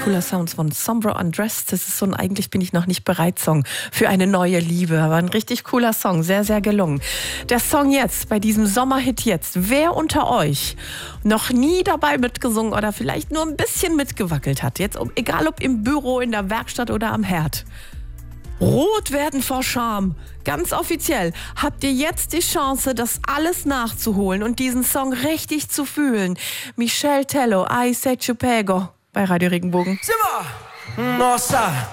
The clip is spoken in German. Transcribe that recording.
cooler Sound von Sombra Undressed. Das ist so ein Eigentlich bin ich noch nicht bereit Song für eine neue Liebe. Aber ein richtig cooler Song, sehr, sehr gelungen. Der Song jetzt, bei diesem Sommerhit jetzt. Wer unter euch noch nie dabei mitgesungen oder vielleicht nur ein bisschen mitgewackelt hat, jetzt egal ob im Büro, in der Werkstatt oder am Herd. Rot werden vor Scham. Ganz offiziell habt ihr jetzt die Chance, das alles nachzuholen und diesen Song richtig zu fühlen. Michel Tello, I Se Ci Pego bei Radio Regenbogen. Simba! Nossa,